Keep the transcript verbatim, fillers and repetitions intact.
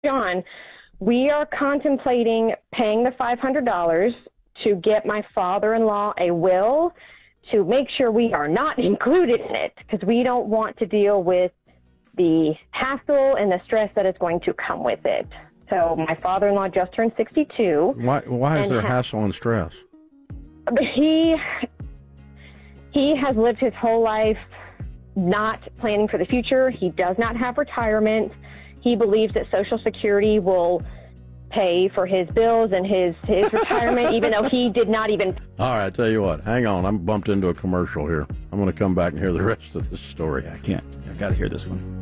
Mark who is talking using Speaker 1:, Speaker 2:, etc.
Speaker 1: John, we are contemplating paying the five hundred dollars to get my father-in-law a will to make sure we are not included in it, because we don't want to deal with the hassle and the stress that is going to come with it. So my father-in-law just turned sixty-two.
Speaker 2: Why, why is there ha- hassle and stress?
Speaker 1: He, he has lived his whole life not planning for the future. He does not have retirement. He believes that Social Security will pay for his bills and his, his retirement, even though he did not even...
Speaker 2: All right, I tell you what. Hang on. I'm bumped into a commercial here. I'm going to come back and hear the rest of this story.
Speaker 3: I can't. I got to hear this one.